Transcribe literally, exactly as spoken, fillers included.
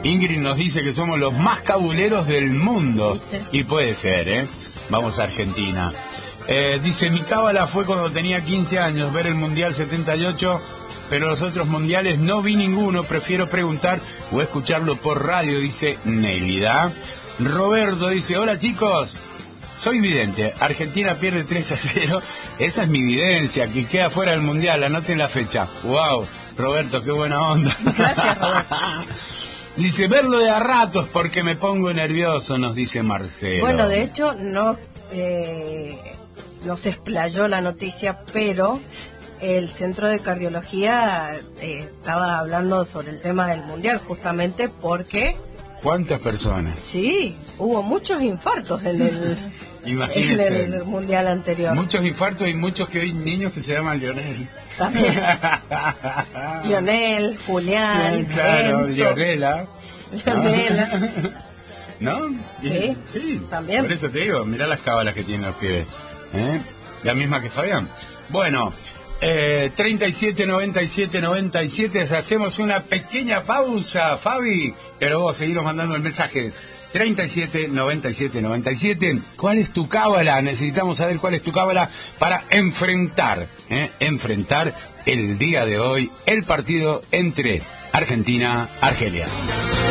Ingrid nos dice que somos los más cabuleros del mundo. ¿Viste? Y puede ser, ¿eh? Vamos a Argentina. Eh, dice, mi cábala fue cuando tenía quince años, ver el Mundial setenta y ocho, pero los otros mundiales no vi ninguno, prefiero preguntar o escucharlo por radio, dice Nélida. Roberto dice, hola chicos, soy vidente, Argentina pierde tres a cero, esa es mi videncia, que queda fuera del Mundial, anoten la fecha. Wow, Roberto, qué buena onda. Gracias, Roberto. Dice, verlo de a ratos porque me pongo nervioso, nos dice Marcelo. Bueno, de hecho, no, eh, no se explayó la noticia, pero el Centro de Cardiología eh, estaba hablando sobre el tema del Mundial, justamente porque... ¿Cuántas personas? Sí, hubo muchos infartos en el, Imagínense. en el Mundial anterior. Muchos infartos y muchos que hay niños que se llaman Lionel. También. Lionel, Julián, Claro, Enzo, Lionela. Lionela. ¿No? Sí, sí, también. Por eso te digo, mirá las cábalas que tienen los pibes. ¿Eh? La misma que Fabián. Bueno, eh, treinta y siete, noventa y siete, noventa y siete, hacemos una pequeña pausa, Fabi, pero vos seguimos mandando el mensaje. treinta y siete, noventa y siete, noventa y siete. ¿Cuál es tu cábala? Necesitamos saber cuál es tu cábala para enfrentar, ¿eh? enfrentar el día de hoy el partido entre Argentina-Argelia.